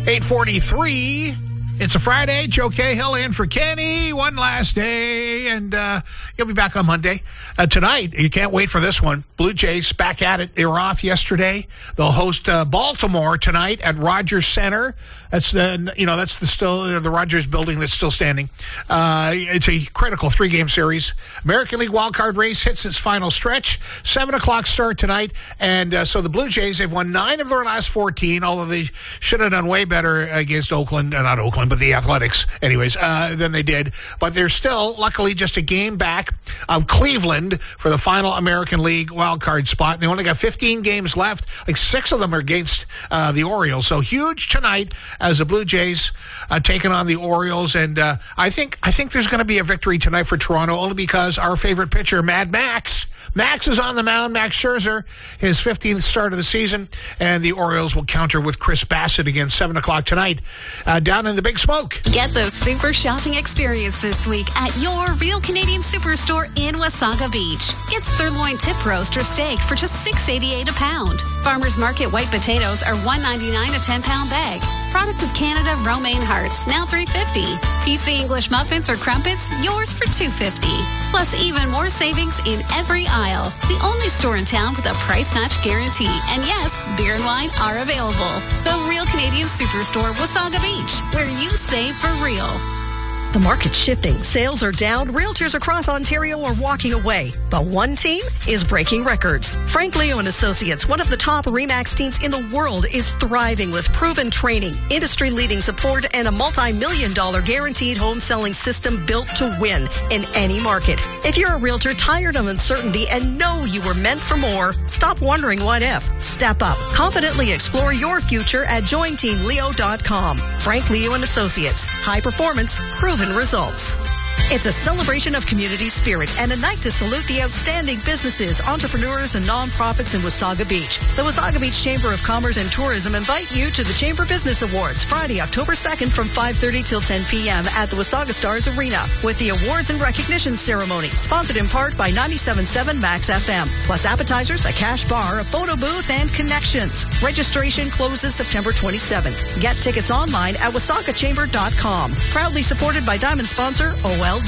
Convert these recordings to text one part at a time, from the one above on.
8:43. It's a Friday. Joe Cahill in for Kenny. One last day, and you'll be back on Monday. Tonight, you can't wait for this one. Blue Jays back at it. They were off yesterday. They'll host Baltimore tonight at Rogers Center. That's the Rogers building that's still standing. It's a critical 3-game series. American League wildcard race hits its final stretch. 7 o'clock start tonight. And so the Blue Jays, they've won 9 of their last 14, although they should have done way better against Oakland, not Oakland, but the Athletics, anyways, than they did. But they're still, luckily, just a game back of Cleveland for the final American League wildcard spot. They only got 15 games left. Like 6 of them are against the Orioles. So huge tonight as the Blue Jays taking on the Orioles. And I think there's going to be a victory tonight for Toronto, only because our favorite pitcher, Mad Max is on the mound. Max Scherzer, his 15th start of the season. And the Orioles will counter with Chris Bassett again, 7 o'clock tonight down in the Big Smoke. Get the super shopping experience this week at your Real Canadian Superstore in Wasaga Beach. Get sirloin tip roast or steak for just $6.88 a pound. Farmers Market white potatoes are $1.99 a 10-pound bag. Product of Canada romaine hearts, now $3.50. PC English muffins or crumpets, yours for $2.50. Plus even more savings in every aisle. The only store in town with a price match guarantee. And yes, beer and wine are available. The Real Canadian Superstore, Wasaga Beach, where you save for real. The market's shifting. Sales are down. Realtors across Ontario are walking away. But one team is breaking records. Frank Leo and Associates, one of the top RE/MAX teams in the world, is thriving with proven training, industry-leading support, and a multi-million-dollar guaranteed home selling system built to win in any market. If you're a realtor tired of uncertainty and know you were meant for more, stop wondering what if. Step up. Confidently explore your future at jointeamleo.com. Frank Leo and Associates. High performance, proven results. It's a celebration of community spirit and a night to salute the outstanding businesses, entrepreneurs, and nonprofits in Wasaga Beach. The Wasaga Beach Chamber of Commerce and Tourism invite you to the Chamber Business Awards, Friday, October 2nd from 5:30 till 10 p.m. at the Wasaga Stars Arena, with the awards and recognition ceremony, sponsored in part by 97.7 Max FM, plus appetizers, a cash bar, a photo booth, and connections. Registration closes September 27th. Get tickets online at wasagachamber.com. Proudly supported by Diamond sponsor OLG.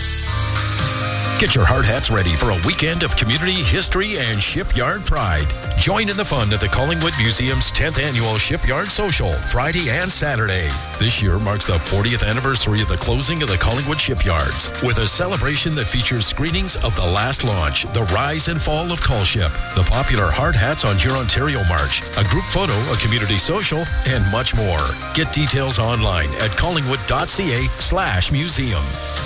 Get your hard hats ready for a weekend of community history and shipyard pride. Join in the fun at the Collingwood Museum's 10th Annual Shipyard Social, Friday and Saturday. This year marks the 40th anniversary of the closing of the Collingwood Shipyards, with a celebration that features screenings of The Last Launch, The Rise and Fall of Colship, the popular Hard Hats on Hurontario March, a group photo, a community social, and much more. Get details online at collingwood.ca/museum.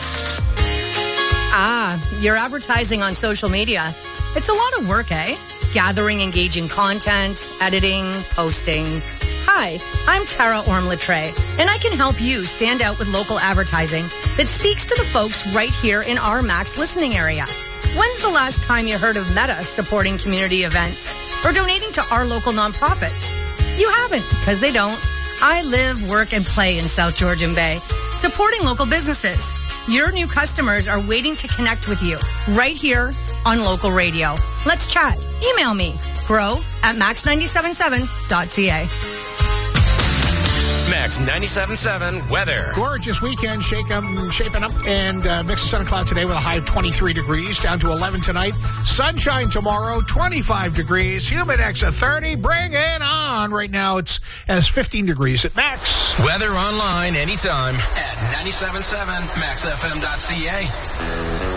You're advertising on social media. It's a lot of work, eh? Gathering engaging content, editing, posting. Hi, I'm Tara Orm-Latre, and I can help you stand out with local advertising that speaks to the folks right here in our Max listening area. When's the last time you heard of Meta supporting community events or donating to our local nonprofits? You haven't, because they don't. I live, work, and play in South Georgian Bay, supporting local businesses. Your new customers are waiting to connect with you right here on local radio. Let's chat. Email me, grow@max977.ca. Max 97.7 weather. Gorgeous weekend shaping up, and mix of sun and cloud today with a high of 23 degrees, down to 11 tonight. Sunshine tomorrow, 25 degrees. Humidex at 30. Bring it on. Right now it's 15 degrees at Max. Weather online anytime at 97.7maxfm.ca.